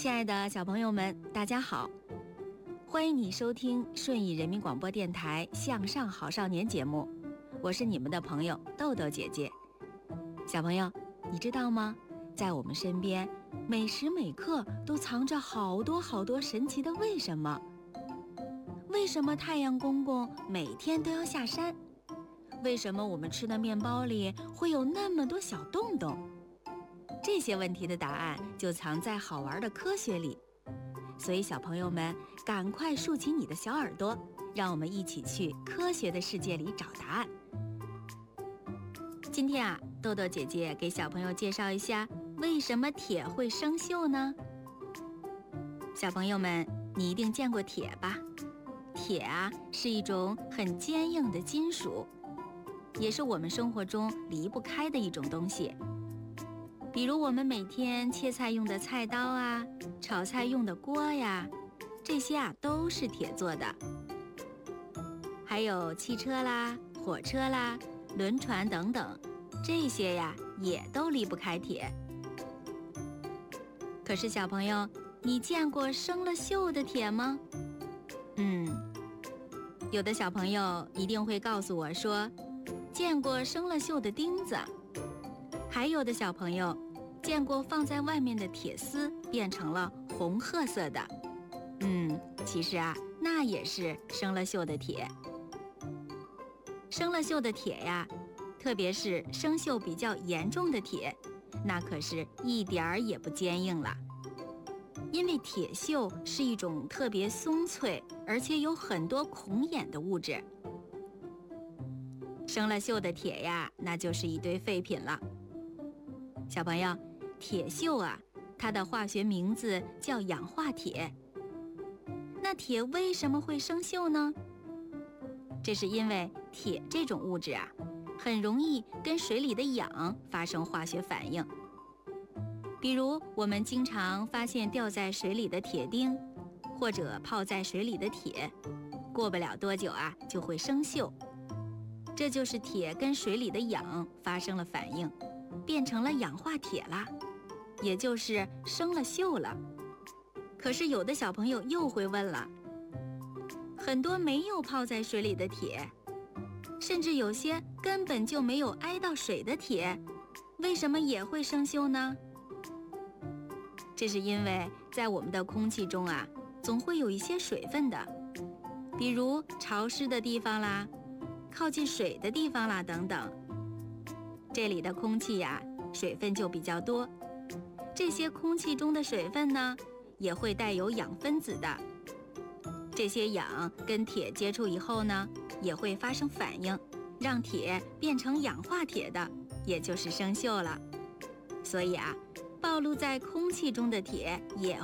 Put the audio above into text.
亲爱的小朋友们，大家好，欢迎你收听顺义人民广播电台向上好少年节目，我是你们的朋友豆豆姐姐。小朋友，你知道吗？在我们身边，每时每刻都藏着好多好多神奇的为什么。为什么太阳公公每天都要下山？为什么我们吃的面包里会有那么多小洞洞？这些问题的答案就藏在好玩的科学里，所以小朋友们赶快竖起你的小耳朵，让我们一起去科学的世界里找答案。今天豆豆姐姐给小朋友介绍一下为什么铁会生锈呢？小朋友们，你一定见过铁吧？铁是一种很坚硬的金属，也是我们生活中离不开的一种东西。比如我们每天切菜用的菜刀炒菜用的锅这些都是铁做的。还有汽车啦、火车啦、轮船等等，这些也都离不开铁。可是小朋友，你见过生了锈的铁吗？有的小朋友一定会告诉我说，见过生了锈的钉子。还有的小朋友见过放在外面的铁丝变成了红褐色的。其实那也是生了锈的铁。生了锈的铁特别是生锈比较严重的铁，那可是一点儿也不坚硬了。因为铁锈是一种特别松脆，而且有很多孔眼的物质。生了锈的铁那就是一堆废品了。小朋友，铁锈它的化学名字叫氧化铁。那铁为什么会生锈呢？这是因为铁这种物质很容易跟水里的氧发生化学反应。比如我们经常发现掉在水里的铁钉，或者泡在水里的铁，过不了多久就会生锈。这就是铁跟水里的氧发生了反应，变成了氧化铁啦，也就是生了锈了。可是有的小朋友又会问了，很多没有泡在水里的铁，甚至有些根本就没有挨到水的铁，为什么也会生锈呢？这是因为在我们的空气中总会有一些水分的，比如潮湿的地方啦，靠近水的地方啦等等。这里的空气水分就比较多，这些空气中的水分呢，也会带有氧分子的。这些氧跟铁接触以后呢，也会发生反应，让铁变成氧化铁的，也就是生锈了。所以暴露在空气中的铁也